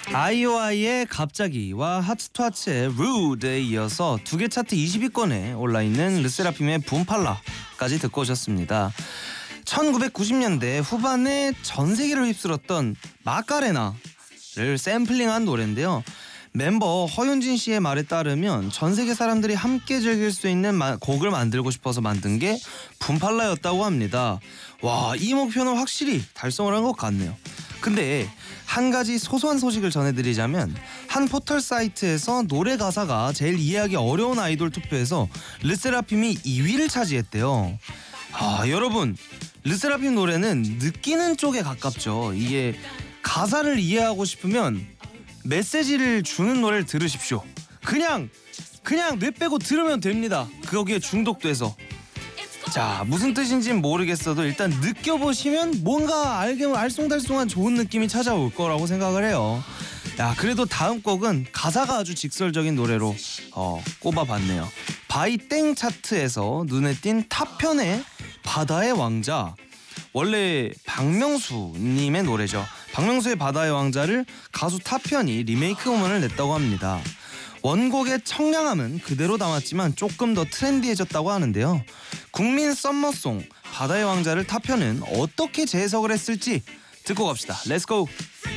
아이오아이의 갑자기와 하츠투하츠의 루드에 이어서 두 개 차트 20위권에 올라있는 르세라핌의 붐팔라까지 듣고 오셨습니다. 1990년대 후반에 전 세계를 휩쓸었던 마카레나를 샘플링한 노래인데요. 멤버 허윤진 씨의 말에 따르면 전 세계 사람들이 함께 즐길 수 있는 곡을 만들고 싶어서 만든 게 붐팔라였다고 합니다. 와, 이 목표는 확실히 달성을 한 것 같네요. 근데 한 가지 소소한 소식을 전해드리자면 한 포털 사이트에서 노래 가사가 제일 이해하기 어려운 아이돌 투표에서 르세라핌이 2위를 차지했대요. 여러분, 르세라핌 노래는 느끼는 쪽에 가깝죠. 이게 가사를 이해하고 싶으면 메시지를 주는 노래를 들으십시오. 그냥 뇌 빼고 들으면 됩니다. 거기에 중독돼서. 자, 무슨 뜻인지는 모르겠어도 일단 느껴보시면 뭔가 알쏭달쏭한 좋은 느낌이 찾아올 거라고 생각을 해요. 야, 그래도 다음 곡은 가사가 아주 직설적인 노래로 꼽아봤네요. 바이땡 차트에서 눈에 띈 탑편의 바다의 왕자. 원래 박명수님의 노래죠. 박명수의 바다의 왕자를 가수 타편이 리메이크 음원을 냈다고 합니다. 원곡의 청량함은 그대로 담았지만 조금 더 트렌디해졌다고 하는데요. 국민 썸머송 바다의 왕자를 타편은 어떻게 재해석을 했을지 듣고 갑시다. 렛츠고!